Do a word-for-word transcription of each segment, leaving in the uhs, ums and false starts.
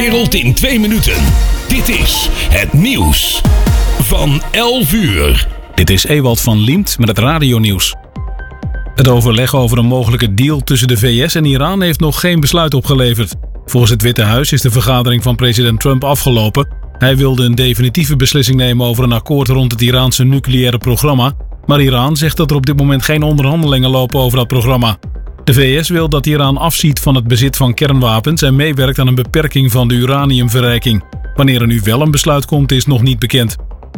Wereld in twee minuten. Dit is het nieuws van elf uur. Dit is Ewald van Liemt met het radionieuws. Het overleg over een mogelijke deal tussen de V S en Iran heeft nog geen besluit opgeleverd. Volgens het Witte Huis is de vergadering van president Trump afgelopen. Hij wilde een definitieve beslissing nemen over een akkoord rond het Iraanse nucleaire programma. Maar Iran zegt dat er op dit moment geen onderhandelingen lopen over dat programma. De V S wil dat Iran afziet van het bezit van kernwapens en meewerkt aan een beperking van de uraniumverrijking. Wanneer er nu wel een besluit komt, is nog niet bekend.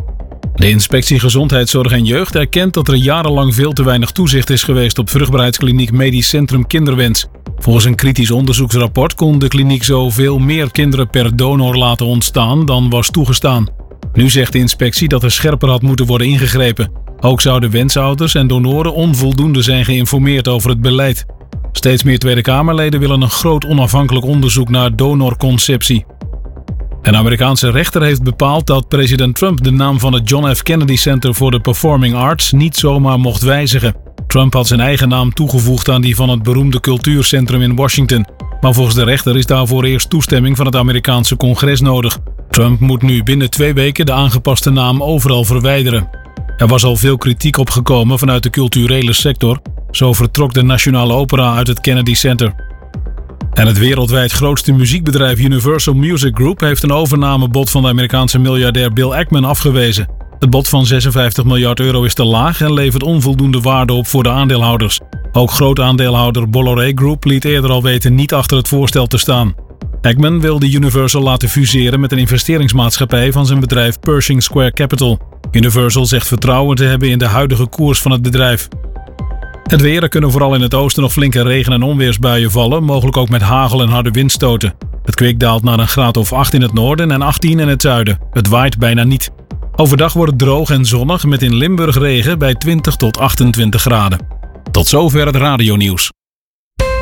De Inspectie Gezondheidszorg en Jeugd erkent dat er jarenlang veel te weinig toezicht is geweest op vruchtbaarheidskliniek Medisch Centrum Kinderwens. Volgens een kritisch onderzoeksrapport kon de kliniek zo veel meer kinderen per donor laten ontstaan dan was toegestaan. Nu zegt de inspectie dat er scherper had moeten worden ingegrepen. Ook zouden wensouders en donoren onvoldoende zijn geïnformeerd over het beleid. Steeds meer Tweede Kamerleden willen een groot onafhankelijk onderzoek naar donorconceptie. Een Amerikaanse rechter heeft bepaald dat president Trump de naam van het John F. Kennedy Center for the Performing Arts niet zomaar mocht wijzigen. Trump had zijn eigen naam toegevoegd aan die van het beroemde cultuurcentrum in Washington. Maar volgens de rechter is daarvoor eerst toestemming van het Amerikaanse congres nodig. Trump moet nu binnen twee weken de aangepaste naam overal verwijderen. Er was al veel kritiek opgekomen vanuit de culturele sector. Zo vertrok de Nationale Opera uit het Kennedy Center. En het wereldwijd grootste muziekbedrijf Universal Music Group heeft een overnamebod van de Amerikaanse miljardair Bill Ackman afgewezen. Het bod van zesenvijftig miljard euro is te laag en levert onvoldoende waarde op voor de aandeelhouders. Ook grootaandeelhouder Bolloré Group liet eerder al weten niet achter het voorstel te staan. Ackman wilde Universal laten fuseren met een investeringsmaatschappij van zijn bedrijf Pershing Square Capital. Universal zegt vertrouwen te hebben in de huidige koers van het bedrijf. Het weer, er kunnen vooral in het oosten nog flinke regen- en onweersbuien vallen, mogelijk ook met hagel en harde windstoten. Het kwik daalt naar een graad of acht in het noorden en achttien in het zuiden. Het waait bijna niet. Overdag wordt het droog en zonnig met in Limburg regen bij twintig tot achtentwintig graden. Tot zover het radionieuws.